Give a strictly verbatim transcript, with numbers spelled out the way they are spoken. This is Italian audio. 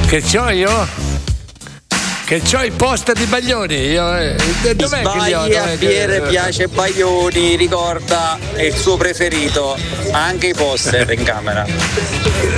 Che c'ho io? Che c'ho i poster di Baglioni. Io, eh, dov'è che li ho? Sbagli, a Dov'è Pier che... piace Baglioni, ricorda, è il suo preferito, ha anche i poster in camera.